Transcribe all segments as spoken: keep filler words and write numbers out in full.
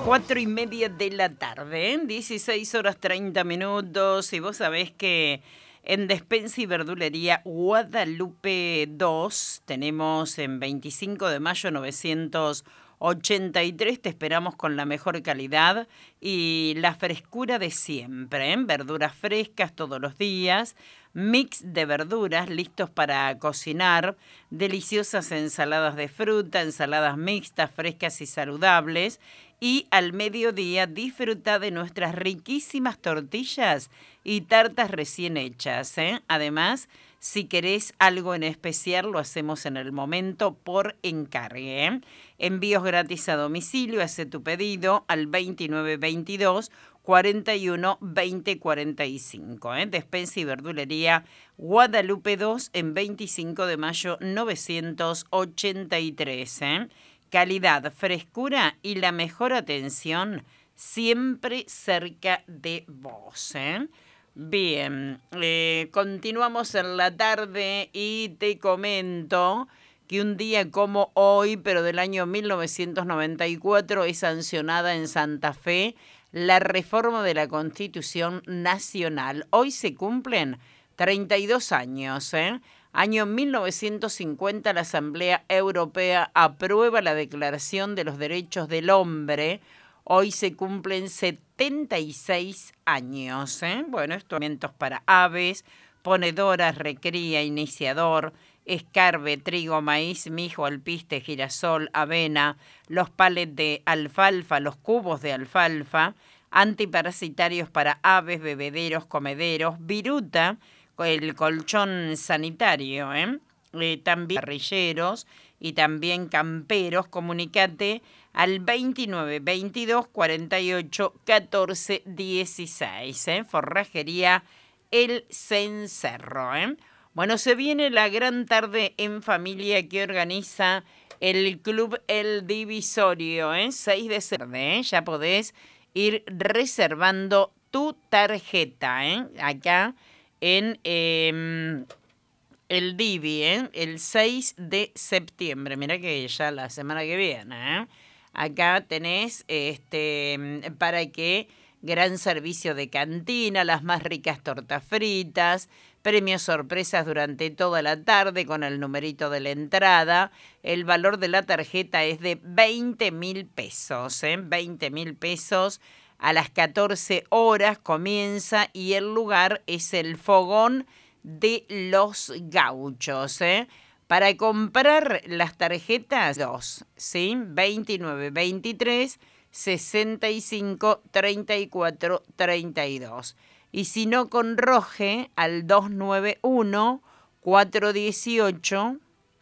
Cuatro y media de la tarde, ¿eh? dieciséis horas treinta minutos, y vos sabés que en Despensa y Verdulería Guadalupe dos tenemos en veinticinco de mayo novecientos ochenta y tres, te esperamos con la mejor calidad y la frescura de siempre, ¿eh? Verduras frescas todos los días, mix de verduras listos para cocinar, deliciosas ensaladas de fruta, ensaladas mixtas, frescas y saludables. Y al mediodía disfruta de nuestras riquísimas tortillas y tartas recién hechas, ¿eh? Además, si querés algo en especial, lo hacemos en el momento por encargue, ¿eh? Envíos gratis a domicilio, hace tu pedido al veintinueve veintidós cuarenta y uno veinte cuarenta y cinco, ¿eh? Despensa y Verdulería Guadalupe dos en veinticinco de mayo novecientos ochenta y tres, ¿eh? Calidad, frescura y la mejor atención siempre cerca de vos, ¿eh? Bien, eh, continuamos en la tarde y te comento que un día como hoy, pero del año mil novecientos noventa y cuatro, es sancionada en Santa Fe la reforma de la Constitución Nacional. Hoy se cumplen treinta y dos años, ¿eh? Año mil novecientos cincuenta, la Asamblea Europea aprueba la Declaración de los Derechos del Hombre. Hoy se cumplen setenta y seis años, ¿eh? Bueno, estos alimentos para aves, ponedoras, recría, iniciador, escarbe, trigo, maíz, mijo, alpiste, girasol, avena, los palets de alfalfa, los cubos de alfalfa, antiparasitarios para aves, bebederos, comederos, viruta, el colchón sanitario, ¿eh? Eh, también parrilleros y también camperos. Comunicate al veintinueve veintidós cuarenta y ocho catorce dieciséis, ¿eh? Forrajería El Cencerro, ¿eh? Bueno, se viene la gran tarde en familia que organiza el Club El Divisorio, ¿eh? seis de septiembre, ¿eh? Ya podés ir reservando tu tarjeta, ¿eh? Acá en eh, el Divi, ¿eh? El seis de septiembre. Mirá que ya la semana que viene, ¿eh? Acá tenés este para que gran servicio de cantina, las más ricas tortas fritas, premios sorpresas durante toda la tarde con el numerito de la entrada. El valor de la tarjeta es de veinte mil pesos, ¿eh? veinte mil pesos. A las catorce horas comienza y el lugar es el Fogón de los Gauchos, ¿eh? Para comprar las tarjetas, dos, ¿sí? veintinueve veintitrés sesenta y cinco treinta y cuatro treinta y dos. Y si no, con Roge al dos nueve uno cuatro uno ocho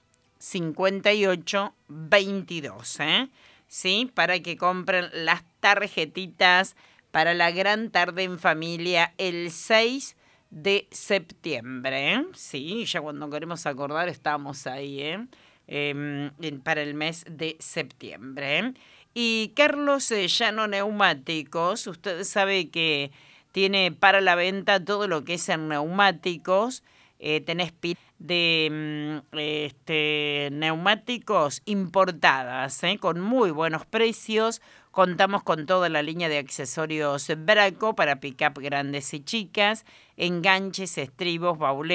cinco ocho veintidós, ¿eh? ¿Sí? Para que compren las tarjetitas para la gran tarde en familia el seis de septiembre, ¿eh? Sí, ya cuando queremos acordar estamos ahí, ¿eh? Eh, para el mes de septiembre, ¿eh? Y Carlos eh, Llano Neumáticos, usted sabe que tiene para la venta todo lo que es en neumáticos. Eh, tenés de este, neumáticos importadas, ¿eh? Con muy buenos precios. Contamos con toda la línea de accesorios Braco para pick-up grandes y chicas, enganches, estribos, bauletes,